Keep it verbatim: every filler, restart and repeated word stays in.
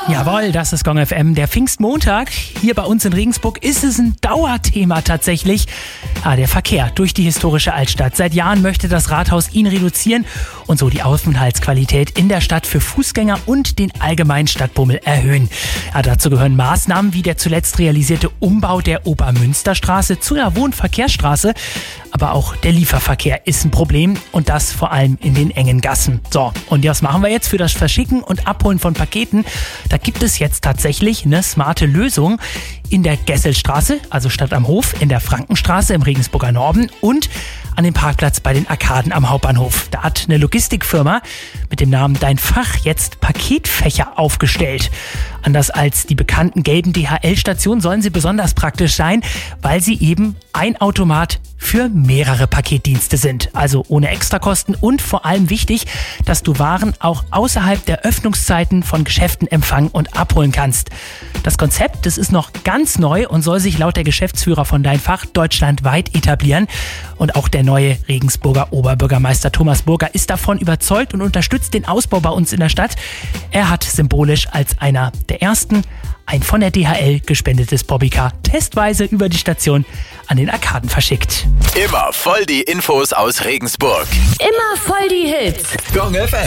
Jawohl, das ist Gong F M. Der Pfingstmontag hier bei uns in Regensburg ist es ein Dauerthema tatsächlich. Ah, der Verkehr durch die historische Altstadt. Seit Jahren möchte das Rathaus ihn reduzieren und so die Aufenthaltsqualität in der Stadt für Fußgänger und den allgemeinen Stadtbummel erhöhen. Ja, dazu gehören Maßnahmen wie der zuletzt realisierte Umbau der Obermünsterstraße zu einer Wohnverkehrsstraße. Aber auch der Lieferverkehr ist ein Problem und das vor allem in den engen Gassen. So, und was machen wir jetzt für das Verschicken und Abholen von Paketen? Da gibt es jetzt tatsächlich eine smarte Lösung in der Gesselstraße, also Stadt am Hof, in der Frankenstraße im Regensburger Norden und an dem Parkplatz bei den Arkaden am Hauptbahnhof. Da hat eine Logistikfirma mit dem Namen Dein Fach jetzt Paketfächer aufgestellt. Anders als die bekannten gelben D H L-Stationen sollen sie besonders praktisch sein, weil sie eben ein Automat für mehrere Paketdienste sind. Also ohne Extrakosten und vor allem wichtig, dass du Waren auch außerhalb der Öffnungszeiten von Geschäften empfangen und abholen kannst. Das Konzept, das ist noch ganz neu und soll sich laut der Geschäftsführer von Dein Fach deutschlandweit etablieren. Und auch der neue Regensburger Oberbürgermeister Thomas Burger ist davon überzeugt und unterstützt den Ausbau bei uns in der Stadt. Er hat symbolisch als einer der ersten ein von der D H L gespendetes Bobbycar testweise über die Station an den Arkaden verschickt. Immer voll die Infos aus Regensburg. Immer voll die Hits. Gong F M.